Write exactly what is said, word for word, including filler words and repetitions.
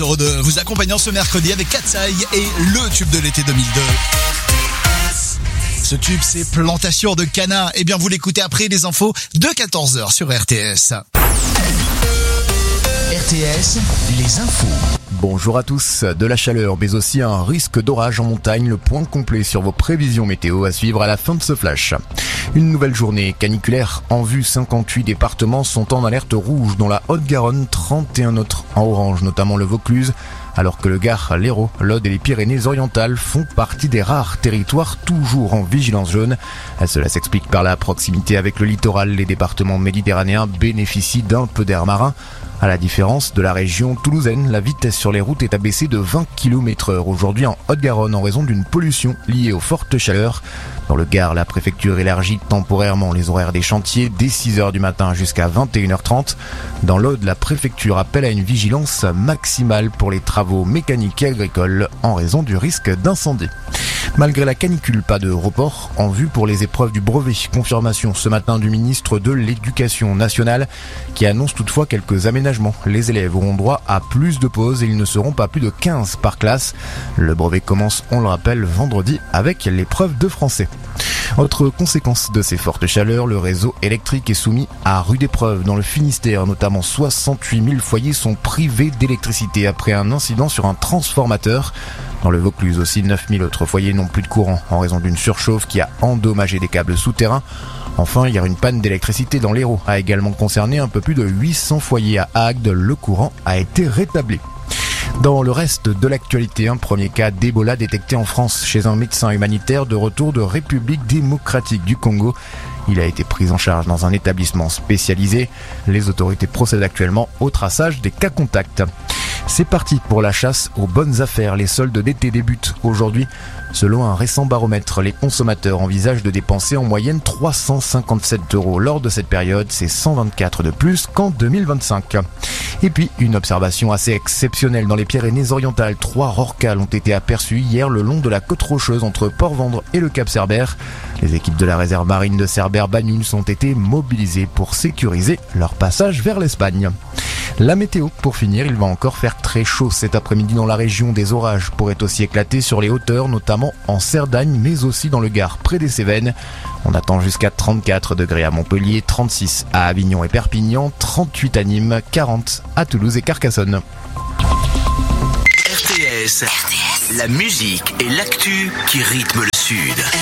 Heureux de vous accompagner ce mercredi avec Katsai et le tube de l'été deux mille deux. Ce tube, c'est Plantation de Cana. Eh bien, vous l'écoutez après les infos de quatorze heures sur R T S. R T S, les infos. Bonjour à tous. De la chaleur, mais aussi un risque d'orage en montagne. Le point complet sur vos prévisions météo à suivre à la fin de ce flash. Une nouvelle journée caniculaire en vue. cinquante-huit départements sont en alerte rouge, dont la Haute-Garonne, trente et un autres en orange, notamment le Vaucluse, alors que le Gard, l'Hérault, l'Aude et les Pyrénées-Orientales font partie des rares territoires toujours en vigilance jaune. Cela s'explique par la proximité avec le littoral. Les départements méditerranéens bénéficient d'un peu d'air marin. À la différence de la région toulousaine, la vitesse sur les routes est abaissée de vingt kilomètres heure aujourd'hui en Haute-Garonne en raison d'une pollution liée aux fortes chaleurs. Dans le Gard, la préfecture élargit temporairement les horaires des chantiers dès six heures du matin jusqu'à vingt et une heures trente. Dans l'Aude, la préfecture appelle à une vigilance maximale pour les travaux mécaniques et agricoles en raison du risque d'incendie. Malgré la canicule, pas de report en vue pour les épreuves du brevet. Confirmation ce matin du ministre de l'Éducation nationale qui annonce toutefois quelques aménagements. Les élèves auront droit à plus de pauses et ils ne seront pas plus de quinze par classe. Le brevet commence, on le rappelle, vendredi avec l'épreuve de français. Autre conséquence de ces fortes chaleurs, le réseau électrique est soumis à rude épreuve. Dans le Finistère, notamment soixante-huit mille foyers sont privés d'électricité après un incident sur un transformateur. Dans le Vaucluse aussi, neuf mille autres foyers n'ont plus de courant en raison d'une surchauffe qui a endommagé des câbles souterrains. Enfin, il y a une panne d'électricité dans l'Hérault, a également concerné un peu plus de huit cents foyers à Agde. Le courant a été rétabli. Dans le reste de l'actualité, un premier cas d'Ebola détecté en France chez un médecin humanitaire de retour de République démocratique du Congo. Il a été pris en charge dans un établissement spécialisé. Les autorités procèdent actuellement au traçage des cas contacts. C'est parti pour la chasse aux bonnes affaires. Les soldes d'été débutent aujourd'hui. Selon un récent baromètre, les consommateurs envisagent de dépenser en moyenne trois cent cinquante-sept euros. Lors de cette période, c'est cent vingt-quatre de plus qu'en deux mille vingt-cinq. Et puis, une observation assez exceptionnelle dans les Pyrénées-Orientales. Trois rorquals ont été aperçus hier le long de la côte rocheuse entre Port-Vendre et le Cap Cerbère. Les équipes de la réserve marine de Cerbère-Bagnulls ont été mobilisées pour sécuriser leur passage vers l'Espagne. La météo, pour finir, il va encore faire très chaud cet après-midi dans la région. Des orages pourraient aussi éclater sur les hauteurs, notamment en Cerdagne, mais aussi dans le Gard, près des Cévennes. On attend jusqu'à trente-quatre degrés à Montpellier, trente-six à Avignon et Perpignan, trente-huit à Nîmes, quarante à Toulouse et Carcassonne. R T S, la musique et l'actu qui rythment le Sud.